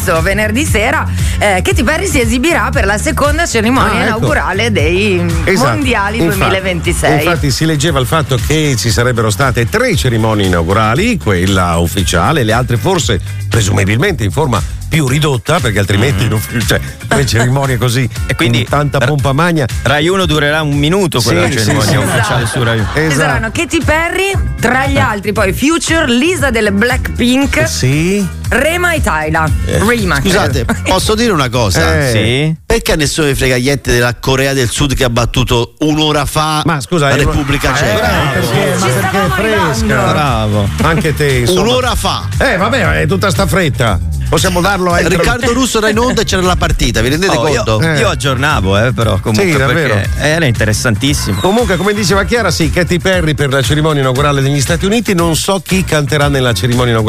questo venerdì sera Katy Perry si esibirà per la seconda cerimonia inaugurale dei mondiali 2026. Infatti si leggeva il fatto che ci sarebbero state 3 cerimonie inaugurali, quella ufficiale, le altre forse presumibilmente in forma più ridotta, perché altrimenti cioè, le cerimonie così e quindi tanta pompa magna. Rai 1 durerà un minuto quella cerimonia ufficiale su Rai 1. Ci saranno Katy Perry, tra gli altri poi Future, Lisa delle Blackpink, Rema e Tyla. Rema. Scusate, posso dire una cosa? Sì. Perché a nessuno frega niente della Corea del Sud che ha battuto un'ora fa la Repubblica Ceca? Perché è fresca. Bravo. Anche te, insomma. Un'ora fa. Vabbè, è tutta sta fretta. Possiamo darlo a Riccardo Russo era in onda e c'era la partita, vi rendete conto? Io aggiornavo, però comunque sì, perché era interessantissimo. Comunque, come diceva Chiara, Katy Perry per la cerimonia inaugurale degli Stati Uniti. Non so chi canterà nella cerimonia inaugurale